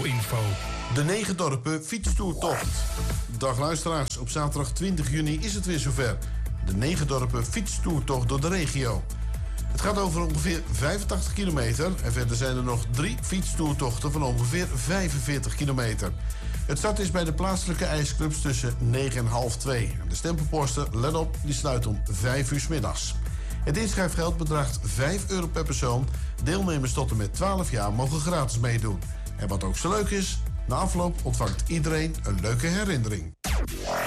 info. De 9 dorpen fietstoertocht. Dag luisteraars, op zaterdag 20 juni is het weer zover. De 9 dorpen fietstoertocht door de regio. Het gaat over ongeveer 85 kilometer en verder zijn er nog 3 fietstoertochten van ongeveer 45 kilometer. Het start is bij de plaatselijke ijsclubs tussen 9 en half 2. De stempelposten, let op, die sluiten om 5 uur 's middags. Het inschrijfgeld bedraagt €5 per persoon. Deelnemers tot en met 12 jaar mogen gratis meedoen. En wat ook zo leuk is, na afloop ontvangt iedereen een leuke herinnering.